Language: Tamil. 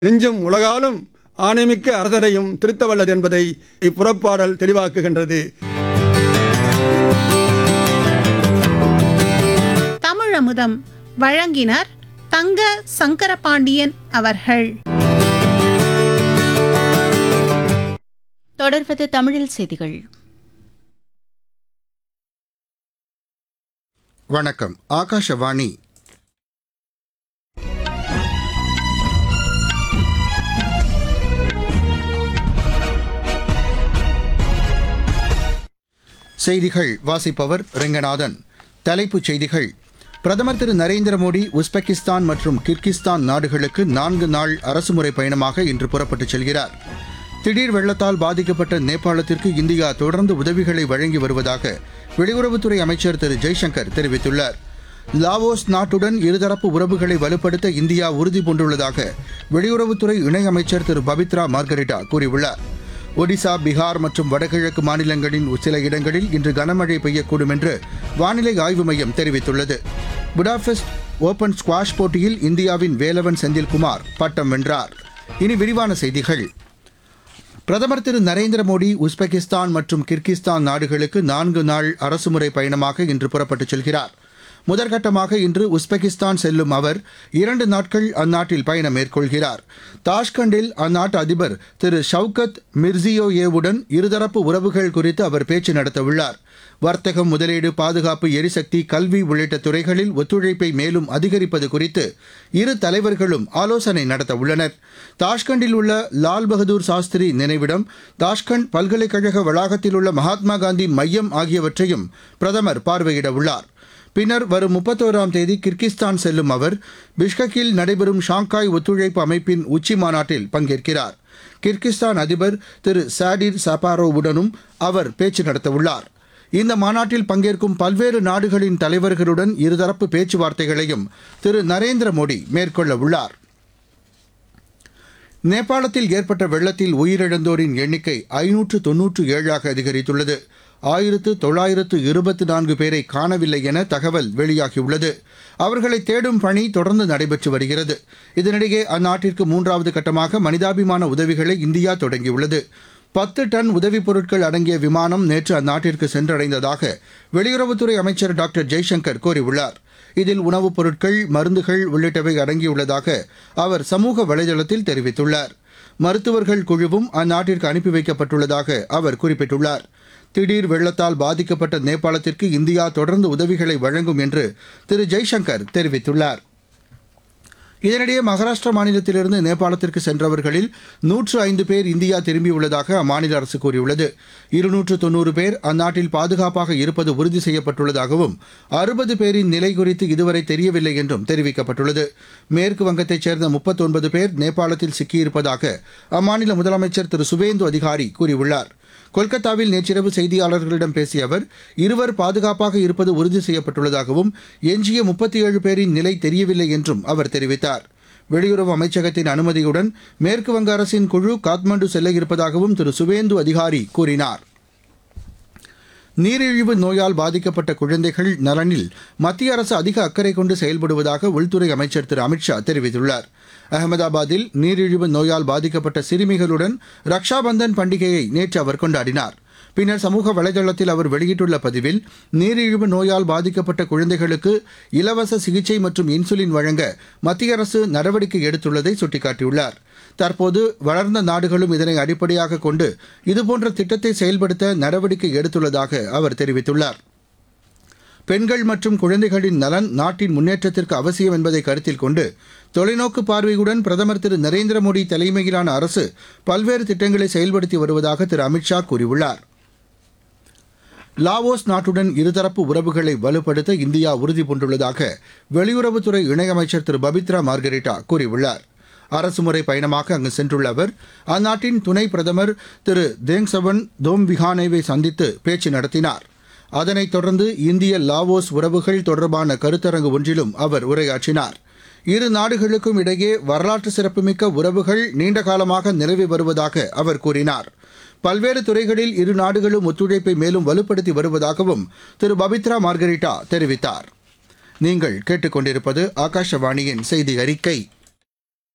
நெஞ்சும் உலகாலும் ஆணைமிக்க அரசரையும் திருத்தவல்லது என்பதை இப்புறப்பாடல் தெளிவாக்குகின்றது. தமிழமுதம் வழங்கினர் தங்க சங்கரபாண்டியன் அவர்கள். தொடர்வது தமிழில் செய்திகள். வணக்கம். ஆகாஷவாணி. செய்திகள் வாசிப்பவர் ரெங்கநாதன். தலைப்புச் செய்திகள். பிரதமர் திரு நரேந்திர மோடி உஸ்பெகிஸ்தான் மற்றும் கிர்கிஸ்தான் நாடுகளுக்கு 4 நாள் அரசுமுறை பயணமாக இன்று புறப்பட்டுச் செல்கிறார். திடீர் வெள்ளத்தால் பாதிக்கப்பட்ட நேபாளத்திற்கு இந்தியா தொடர்ந்து உதவிகளை வழங்கி வருவதாக வெளியுறவுத்துறை அமைச்சர் திரு ஜெய்சங்கர் தெரிவித்துள்ளார். லாவோஸ் நாட்டுடன் இருதரப்பு உறவுகளை வலுப்படுத்த இந்தியா உறுதிபூண்டுள்ளதாக வெளியுறவுத்துறை இணையமைச்சர் திரு பபித்ரா மார்கரிட்டா கூறியுள்ளார். ஒடிசா, பீகார் மற்றும் வடகிழக்கு மாநிலங்களின் சில இடங்களில் இன்று கனமழை பெய்யக்கூடும் என்று வானிலை ஆய்வு மையம் தெரிவித்துள்ளது. புடாபெஸ்ட் ஓபன் ஸ்குவாஷ் போட்டியில் இந்தியாவின் வேலவன் செந்தில்குமார் பட்டம் வென்றார். இனி விரிவான செய்திகள். பிரதமர் திரு நரேந்திர மோடி உஸ்பெகிஸ்தான் மற்றும் கிர்கிஸ்தான் நாடுகளுக்கு 4 நாள் அரசுமுறை பயணமாக இன்று புறப்பட்டுச் செல்கிறார். முதற்கட்டமாக இன்று உஸ்பெகிஸ்தான் செல்லும் அவர் 2 நாட்கள் அந்நாட்டில் பயணம் மேற்கொள்கிறார். தாஷ்கண்டில் அந்நாட்டு அதிபர் திரு ஷவுகத் மிர்சியோயேவுடன் இருதரப்பு உறவுகள் குறித்து அவர் பேச்சு நடத்தவுள்ளார். வர்த்தகம், முதலீடு, பாதுகாப்பு, எரிசக்தி, கல்வி உள்ளிட்ட துறைகளில் ஒத்துழைப்பை மேலும் அதிகரிப்பது குறித்து இரு தலைவர்களும் ஆலோசனை நடத்தவுள்ளனர். தாஷ்கண்டில் உள்ள லால் பகதூர் சாஸ்திரி நினைவிடம், தாஷ்கண்ட் பல்கலைக்கழக வளாகத்தில் உள்ள மகாத்மா காந்தி மையம் ஆகியவற்றையும் பிரதமர் பார்வையிட உள்ளார். பின்னர் வரும் 31ஆம் தேதி கிர்கிஸ்தான் செல்லும் அவர் பிஷ்கெக்கில் நடைபெறும் ஷாங்காய் ஒத்துழைப்பு அமைப்பின் உச்சி மாநாட்டில் பங்கேற்கிறார். கிர்கிஸ்தான் அதிபர் திரு சாடிர் சாபாரோவுடனும் அவர் பேச்சு நடத்தவுள்ளார். இந்த மாநாட்டில் பங்கேற்கும் பல்வேறு நாடுகளின் தலைவர்களுடன் இருதரப்பு பேச்சுவார்த்தைகளையும் திரு நரேந்திர மோடி மேற்கொள்ள உள்ளார். நேபாளத்தில் ஏற்பட்ட வெள்ளத்தில் உயிரிழந்தோரின் எண்ணிக்கை 597ஆக அதிகரித்துள்ளது. 1924 பேரை காணவில்லை என தகவல் வெளியாகியுள்ளது. அவர்களை தேடும் பணி தொடர்ந்து நடைபெற்று வருகிறது. இதனிடையே அந்நாட்டிற்கு 3வது கட்டமாக மனிதாபிமான உதவிகளை இந்தியா தொடங்கியுள்ளது. 10 டன் உதவிப் பொருட்கள் அடங்கிய விமானம் நேற்று அந்நாட்டிற்கு சென்றடைந்ததாக வெளியுறவுத்துறை அமைச்சர் டாக்டர் ஜெய்சங்கர் கூறியுள்ளார். இதில் உணவுப் பொருட்கள், மருந்துகள் உள்ளிட்டவை அடங்கியுள்ளதாக அவர் சமூக வலைதளத்தில் தெரிவித்துள்ளார். மருத்துவர்கள் குழுவும் அந்நாட்டிற்கு அனுப்பி வைக்கப்பட்டுள்ளதாக அவர் குறிப்பிட்டுள்ளார். திடீர் வெள்ளத்தால் பாதிக்கப்பட்ட நேபாளத்திற்கு இந்தியா தொடர்ந்து உதவிகளை வழங்கும் என்று திரு ஜெய்சங்கர் தெரிவித்துள்ளார். இதனிடையே மகாராஷ்டிரா மாநிலத்திலிருந்து நேபாளத்திற்கு சென்றவர்களில் 105 பேர் இந்தியா திரும்பியுள்ளதாக அம்மாநில அரசு கூறியுள்ளது. 290 பேர் அந்நாட்டில் பாதுகாப்பாக இருப்பது உறுதி செய்யப்பட்டுள்ளதாகவும் 60 பேரின் நிலை குறித்து இதுவரை தெரியவில்லை என்றும் தெரிவிக்கப்பட்டுள்ளது. மேற்கு வங்கத்தைச் சேர்ந்த 39 பேர் நேபாளத்தில் சிக்கியிருப்பதாக அம்மாநில முதலமைச்சர் திரு சுவேந்து அதிகாரி கூறியுள்ளார். கொல்கத்தாவில் நேற்றிரவு செய்தியாளர்களிடம் பேசிய அவர், 2 பாதுகாப்பாக இருப்பது உறுதி செய்யப்பட்டுள்ளதாகவும் எஞ்சிய 37 பேரின் நிலை தெரியவில்லை என்றும் அவர் தெரிவித்தார். வெளியுறவு அமைச்சகத்தின் அனுமதியுடன் மேற்கு வங்க அரசின் குழு காத்மண்டு செல்ல இருப்பதாகவும் திரு சுவேந்து அதிகாரி கூறினார். நீரிழிவு நோயால் பாதிக்கப்பட்ட குழந்தைகள் நலனில் மத்திய அரசு அதிக அக்கறை கொண்டு செயல்படுவதாக உள்துறை அமைச்சர் திரு அமித்ஷா தெரிவித்துள்ளார். அகமதாபாத்தில் நீரிழிவு நோயால் பாதிக்கப்பட்ட சிறுமிகளுடன் ரக்ஷாபந்தன் பண்டிகையை நேற்று அவர் கொண்டாடினார். பின்னர் சமூக வலைதளத்தில் அவர் வெளியிட்டுள்ள பதிவில், நீரிழிவு நோயால் பாதிக்கப்பட்ட குழந்தைகளுக்கு இலவச சிகிச்சை மற்றும் இன்சுலின் வழங்க மத்திய அரசு நடவடிக்கை எடுத்துள்ளதை சுட்டிக்காட்டியுள்ளார். தற்போது வளர்ந்த நாடுகளும் இதனை அடிப்படையாக கொண்டு இதுபோன்ற திட்டத்தை செயல்படுத்த நடவடிக்கை எடுத்துள்ளதாக அவர் தெரிவித்துள்ளார். பெண்கள் மற்றும் குழந்தைகளின் நலன் நாட்டின் முன்னேற்றத்திற்கு அவசியம் என்பதை கருத்தில் கொண்டு தொலைநோக்கு பார்வையுடன் பிரதமர் திரு நரேந்திர மோடி தலைமையிலான அரசு பல்வேறு திட்டங்களை செயல்படுத்தி வருவதாக திரு அமித்ஷா கூறியுள்ளார். லாவோஸ் நாட்டுடன் இருதரப்பு உறவுகளை வலுப்படுத்த இந்தியா உறுதிபூண்டுள்ளதாக வெளியுறவுத்துறை இணையமைச்சர் திரு பபித்ரா மார்கரிட்டா கூறியுள்ளார். அரசுமுறை பயணமாக அங்கு சென்றுள்ள அவர் அந்நாட்டின் துணை பிரதமர் திரு தேங்சவன் தோம்விஹானேவை சந்தித்து பேச்சு நடத்தினார். அதனைத் தொடர்ந்து இந்திய லாவோஸ் உறவுகள் தொடர்பான கருத்தரங்கு ஒன்றிலும் அவர் உரையாற்றினார். இரு நாடுகளுக்கும் இடையே வரலாற்று சிறப்புமிக்க உறவுகள் நீண்டகாலமாக நிலவி வருவதாக அவர் கூறினார். பல்வேறு துறைகளில் இரு நாடுகளும் ஒத்துழைப்பை மேலும் வலுப்படுத்தி வருவதாகவும் திரு பபித்ரா மார்கரிட்டா தெரிவித்தார். நீங்கள் கேட்டுக்கொண்டிருப்பது ஆகாஷவாணியின் செய்தி அறிக்கை.